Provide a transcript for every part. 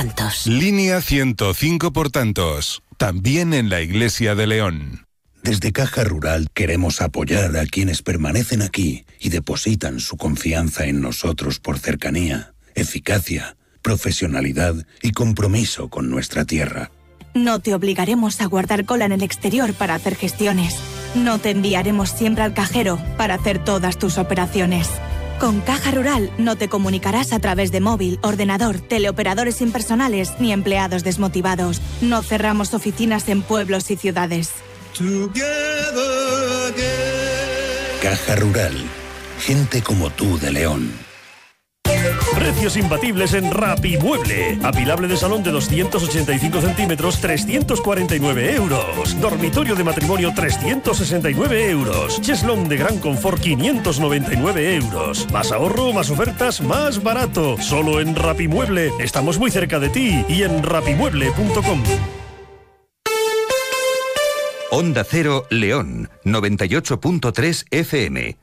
tantos. Línea 105 por tantos. También en la Iglesia de León. Desde Caja Rural queremos apoyar a quienes permanecen aquí y depositan su confianza en nosotros por cercanía, eficacia, profesionalidad y compromiso con nuestra tierra. No te obligaremos a guardar cola en el exterior para hacer gestiones. No te enviaremos siempre al cajero para hacer todas tus operaciones. Con Caja Rural no te comunicarás a través de móvil, ordenador, teleoperadores impersonales ni empleados desmotivados. No cerramos oficinas en pueblos y ciudades. Caja Rural. Gente como tú de León. Precios imbatibles en Rapimueble. Apilable de salón de 285 centímetros, 349 euros. Dormitorio de matrimonio, 369 euros. Cheslón de gran confort, 599 euros. Más ahorro, más ofertas, más barato. Solo en Rapimueble. Estamos muy cerca de ti y en rapimueble.com. Onda Cero León, 98.3 FM.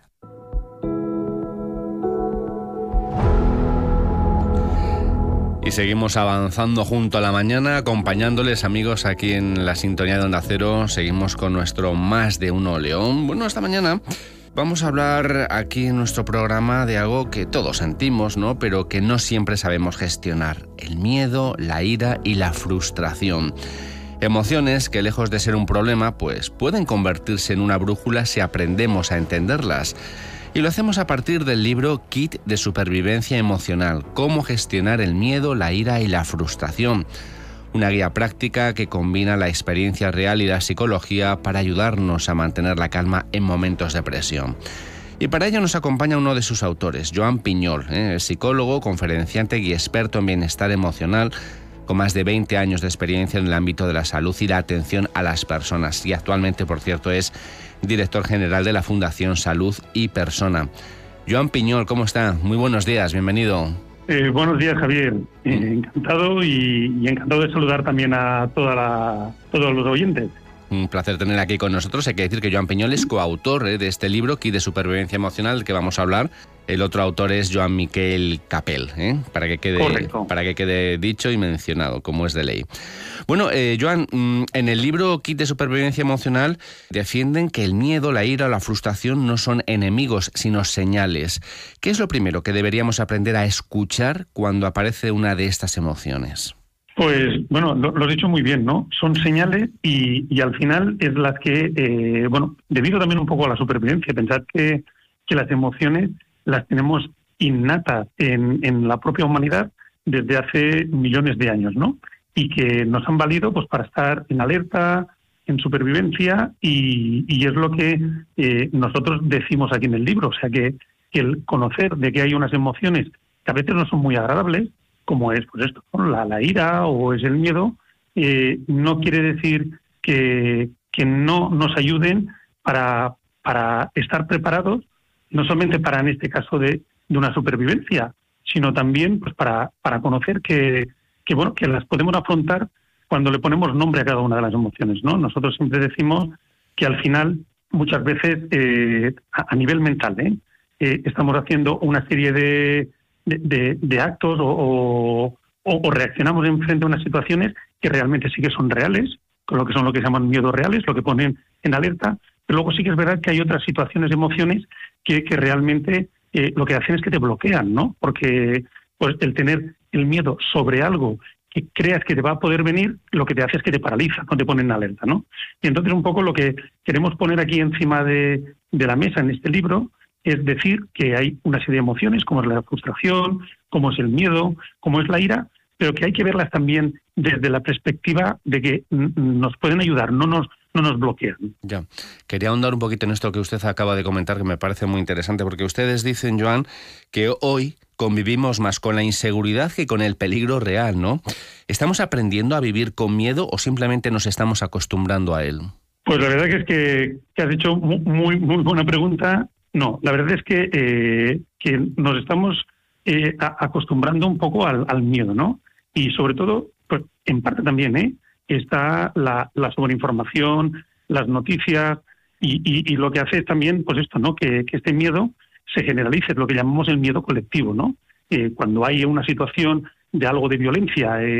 Y seguimos avanzando junto a la mañana, acompañándoles, amigos, aquí en la sintonía de Onda Cero. Seguimos con nuestro Más de Uno León. Bueno, esta mañana vamos a hablar aquí en nuestro programa de algo que todos sentimos, ¿no? Pero que no siempre sabemos gestionar: el miedo, la ira y la frustración. Emociones que, lejos de ser un problema, pues pueden convertirse en una brújula si aprendemos a entenderlas. Y lo hacemos a partir del libro Kit de Supervivencia Emocional: Cómo gestionar el miedo, la ira y la frustración. Una guía práctica que combina la experiencia real y la psicología para ayudarnos a mantener la calma en momentos de presión. Y para ello nos acompaña uno de sus autores, Joan Piñol, psicólogo, conferenciante y experto en bienestar emocional, con más de 20 años de experiencia en el ámbito de la salud y la atención a las personas. Y actualmente, por cierto, es director general de la Fundación Salud y Persona. Joan Piñol, ¿cómo está? Muy buenos días, bienvenido. Buenos días, Javier. Encantado y encantado de saludar también a todos los oyentes. Un placer tener aquí con nosotros. Hay que decir que Joan Piñol es coautor de este libro, Kit de Supervivencia Emocional, del que vamos a hablar. El otro autor es Joan Miquel Capel, para que quede dicho y mencionado, como es de ley. Bueno, Joan, en el libro Kit de Supervivencia Emocional defienden que el miedo, la ira o la frustración no son enemigos, sino señales. ¿Qué es lo primero que deberíamos aprender a escuchar cuando aparece una de estas emociones? Pues, bueno, lo has dicho muy bien, ¿no? Son señales y al final es las que, debido también un poco a la supervivencia, pensad que las emociones las tenemos innatas en la propia humanidad desde hace millones de años, ¿no? Y que nos han valido pues para estar en alerta, en supervivencia, y es lo que nosotros decimos aquí en el libro. O sea, que el conocer de que hay unas emociones que a veces no son muy agradables, como es pues esto, ¿no? la ira o es el miedo, no quiere decir que no nos ayuden para estar preparados, no solamente para, en este caso, de una supervivencia, sino también pues para conocer que las podemos afrontar cuando le ponemos nombre a cada una de las emociones, ¿no? Nosotros siempre decimos que al final, muchas veces, a nivel mental, estamos haciendo una serie de actos o reaccionamos en frente a unas situaciones que realmente sí que son reales, con lo que son lo que se llaman miedos reales, lo que ponen en alerta, pero luego sí que es verdad que hay otras situaciones, emociones, que realmente lo que hacen es que te bloquean, ¿no? Porque pues el tener el miedo sobre algo que creas que te va a poder venir, lo que te hace es que te paraliza, no te pone en alerta, ¿no? Y entonces un poco lo que queremos poner aquí encima de la mesa en este libro es decir que hay una serie de emociones, como es la frustración, como es el miedo, como es la ira, pero que hay que verlas también desde la perspectiva de que nos pueden ayudar, no nos bloquean. Ya. Quería ahondar un poquito en esto que usted acaba de comentar, que me parece muy interesante, porque ustedes dicen, Joan, que hoy convivimos más con la inseguridad que con el peligro real, ¿no? ¿Estamos aprendiendo a vivir con miedo o simplemente nos estamos acostumbrando a él? Pues la verdad que has hecho muy, muy buena pregunta. No, la verdad es que nos estamos acostumbrando un poco al miedo, ¿no? Y sobre todo, pues en parte también, está la sobreinformación, las noticias, y lo que hace es también, pues esto, ¿no? Que este miedo se generalice, lo que llamamos el miedo colectivo, ¿no? Cuando hay una situación de algo de violencia,